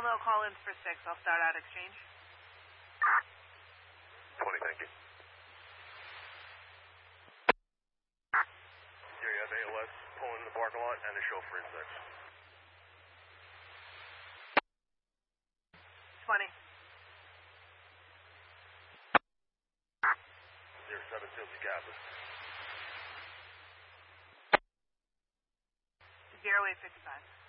Elmo, call in for 6. I'll start out exchange. 20, thank you. Here you have ALS pulling in the parking lot and a chauffeur in 6. 20. 07 Silsey Kappa. 0855.